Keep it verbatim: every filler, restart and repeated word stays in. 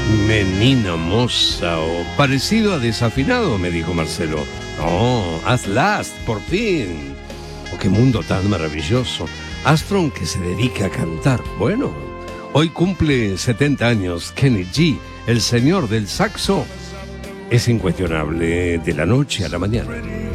Menina moza o parecido a desafinado, me dijo Marcelo. No, at last, por fin. Oh, qué mundo tan maravilloso. Armstrong que se dedica a cantar. Bueno, hoy cumple setenta años Kenny G, el señor del saxo. Es incuestionable de la noche a la mañana.